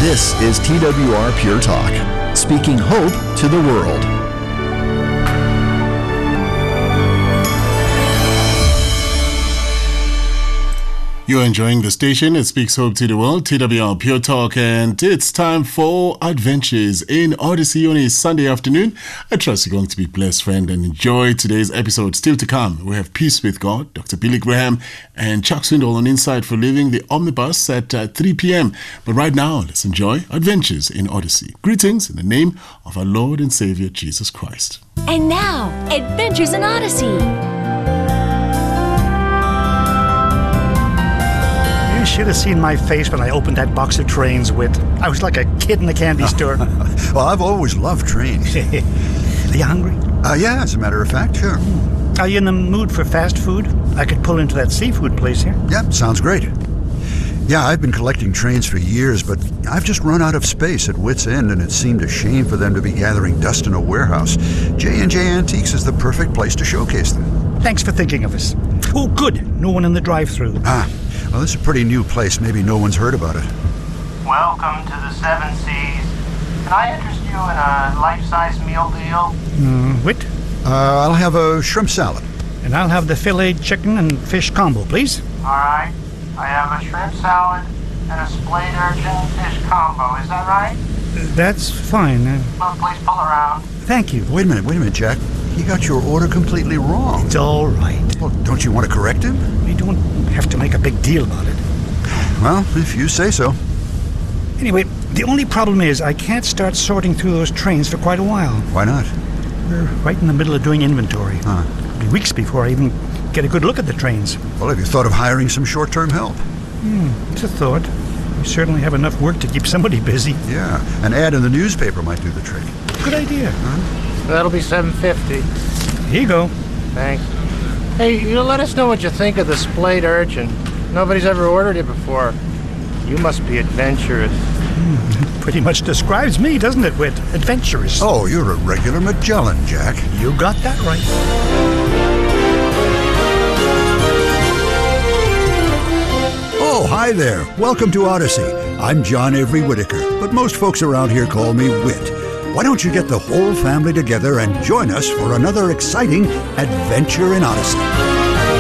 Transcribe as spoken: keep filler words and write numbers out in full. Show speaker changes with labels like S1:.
S1: This is T W R Pure Talk, speaking hope to the world.
S2: You're enjoying the station. It speaks hope to the world, T W R Pure Talk, and it's time for Adventures in Odyssey on a Sunday afternoon. I trust you're going to be blessed, friend, and enjoy today's episode. Still to come, we have Peace with God, Doctor Billy Graham, and Chuck Swindoll on Insight for Living, the Omnibus at uh, three p.m. But right now, let's enjoy Adventures in Odyssey. Greetings in the name of our Lord and Savior, Jesus Christ.
S3: And now, Adventures in Odyssey.
S4: You should have seen my face when I opened that box of trains, Whit. I was like a kid in a candy store.
S5: Well, I've always loved trains.
S4: Are you hungry?
S5: Uh, yeah, as a matter of fact, sure.
S4: Are you in the mood for fast food? I could pull into that seafood place here.
S5: Yep, sounds great. Yeah, I've been collecting trains for years, but I've just run out of space at Wit's End, and it seemed a shame for them to be gathering dust in a warehouse. J and J Antiques is the perfect place to showcase them.
S4: Thanks for thinking of us. Oh, good. No one in the drive-thru.
S5: Ah, well, this is a pretty new place. Maybe no one's heard about it.
S6: Welcome to the Seven Seas. Can I interest you in a life-size meal deal?
S4: Mm, Whit?
S5: Uh, I'll have a shrimp salad.
S4: And I'll have the filleted chicken and fish combo, please.
S6: All right. I have a shrimp salad and a splayed urchin fish combo. Is that right?
S4: Uh, that's fine. Uh,
S6: Well, please pull around.
S4: thank you.
S5: Wait a minute, wait a minute, Jack. He got your order completely wrong.
S4: It's all right.
S5: Well, don't you want to correct him?
S4: We don't have to make a big deal about it.
S5: Well, if you say so.
S4: Anyway, the only problem is I can't start sorting through those trains for quite a while.
S5: Why not?
S4: We're right in the middle of doing inventory.
S5: Huh.
S4: It'll be weeks before I even get a good look at the trains.
S5: Well, have you thought of hiring some short-term help?
S4: Hmm, it's a thought. We certainly have enough work to keep somebody busy.
S5: Yeah, an ad in the newspaper might do the trick.
S4: Good idea.
S6: That'll be seven fifty.
S4: Here you go.
S6: Thanks. Hey, you let us know what you think of the splayed urchin. Nobody's ever ordered it before. You must be adventurous.
S4: Pretty much describes me, doesn't it, Whit? Adventurous.
S5: Oh, you're a regular Magellan, Jack.
S4: You got that right.
S5: Oh, hi there. Welcome to Odyssey. I'm John Avery Whitaker, but most folks around here call me Whit. Why don't you get the whole family together and join us for another exciting adventure in Odyssey?